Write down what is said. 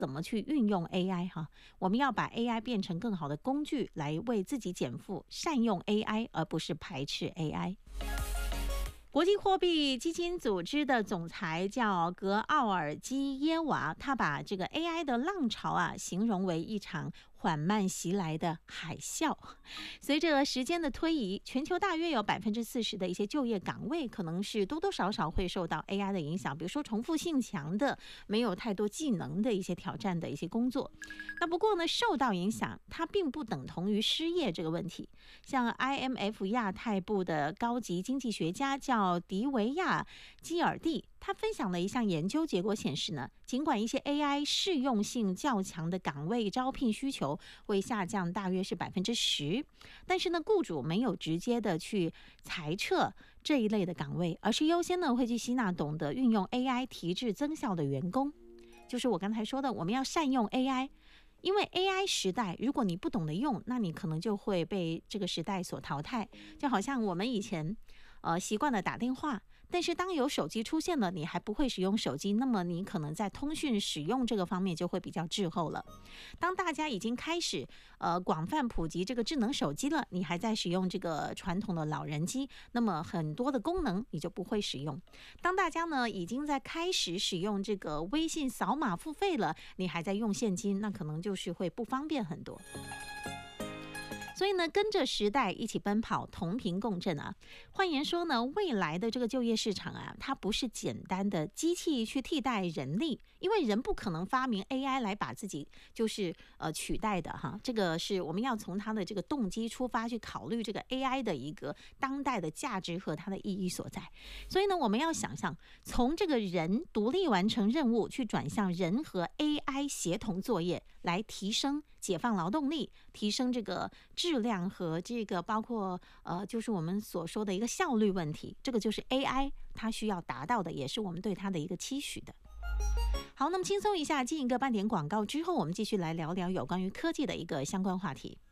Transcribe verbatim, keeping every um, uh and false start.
怎么去运用 A I 哈？我们要把 A I 变成更好的工具，来为自己减负，善用 A I， 而不是排斥 A I。国际货币基金组织的总裁叫格奥尔基耶娃，他把这个 A I 的浪潮啊，形容为一场缓慢袭来的海啸。随着时间的推移，全球大约有百分之四十的一些就业岗位，可能是多多少少会受到 A I 的影响，比如说重复性强的、没有太多技能的一些挑战的一些工作。那不过呢，受到影响，它并不等同于失业这个问题。像 I M F 亚太部的高级经济学家叫迪维亚基尔蒂，他分享了一项研究结果显示呢，尽管一些 A I 适用性较强的岗位招聘需求会下降大约是百分之十，但是呢，雇主没有直接的去裁撤这一类的岗位，而是优先呢会去吸纳懂得运用 A I 提质增效的员工。就是我刚才说的，我们要善用 A I。因为 A I 时代，如果你不懂得用，那你可能就会被这个时代所淘汰。就好像我们以前呃习惯了打电话，但是当有手机出现了，你还不会使用手机，那么你可能在通讯使用这个方面就会比较滞后了。当大家已经开始呃广泛普及这个智能手机了，你还在使用这个传统的老人机，那么很多的功能你就不会使用。当大家呢已经在开始使用这个微信扫码付费了，你还在用现金，那可能就是会不方便很多。所以呢，跟着时代一起奔跑，同频共振啊。换言说呢，未来的这个就业市场啊，它不是简单的机器去替代人力，因为人不可能发明 A I 来把自己就是呃取代的哈。这个是我们要从它的这个动机出发去考虑这个 A I 的一个当代的价值和它的意义所在。所以呢，我们要想象从这个人独立完成任务，去转向人和 A I 协同作业，来提升解放劳动力，提升这个质量和这个包括呃，就是我们所说的一个效率问题，这个就是 A I 它需要达到的，也是我们对它的一个期许的。好，那么轻松一下，进一个半点广告之后，我们继续来聊聊有关于科技的一个相关话题。